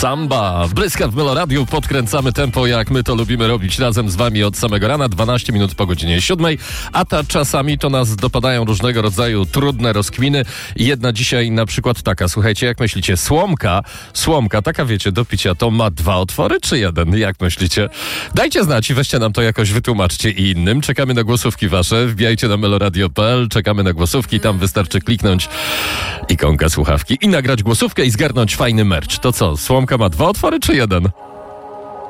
Samba. Bryska w Meloradiu. Podkręcamy tempo, jak my to lubimy robić razem z wami od samego rana. 12 minut po godzinie 7. A czasami to nas dopadają różnego rodzaju trudne rozkminy. Jedna dzisiaj na przykład taka. Słuchajcie, jak myślicie? Słomka, taka wiecie, do picia, to ma 2 otwory czy 1? Jak myślicie? Dajcie znać i weźcie nam to jakoś wytłumaczcie i innym. Czekamy na głosówki wasze. Wbijajcie na meloradio.pl. Czekamy na głosówki. Tam wystarczy kliknąć ikonkę słuchawki i nagrać głosówkę i zgarnąć fajny merch. To co? Słomka ma 2 otwory czy 1?